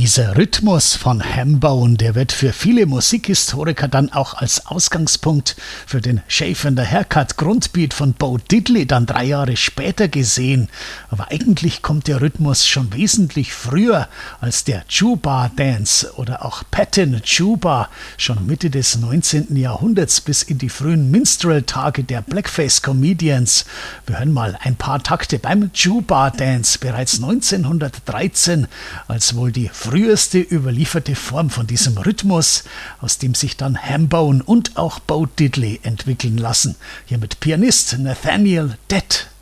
Dieser Rhythmus von Hambone, der wird für viele Musikhistoriker dann auch als Ausgangspunkt für den Shave and a Haircut Grundbeat von Bo Diddley dann 3 Jahre später gesehen. Aber eigentlich kommt der Rhythmus schon wesentlich früher als der Juba Dance oder auch Patin Juba, schon Mitte des 19. Jahrhunderts bis in die frühen Minstrel-Tage der Blackface Comedians. Wir hören mal ein paar Takte beim Juba Dance, bereits 1913, als wohl die früheste überlieferte Form von diesem Rhythmus, aus dem sich dann Hambone und auch Bo Diddley entwickeln lassen. Hier mit Pianist Nathaniel Dett.